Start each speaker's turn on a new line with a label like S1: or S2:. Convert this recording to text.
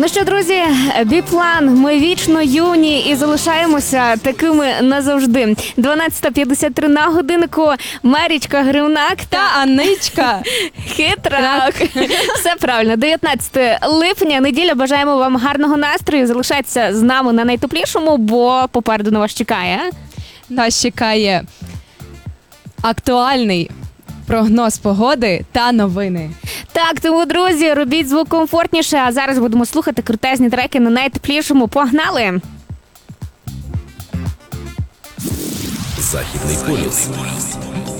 S1: Ну що, друзі, Біплан, ми вічно юні і залишаємося такими назавжди. 12:53 на годиннику. Марічка Гривнак
S2: Та Аничка.
S1: Хитрак. Все правильно. 19 липня, неділя. Бажаємо вам гарного настрою. Залишайтеся з нами на найтеплішому, бо попереду на вас чекає.
S2: Нас чекає актуальний прогноз погоди та новини.
S1: Так, тому, друзі, робіть звук комфортніше, а зараз будемо слухати крутезні треки на найтеплішому. Погнали!
S3: Західний полюс.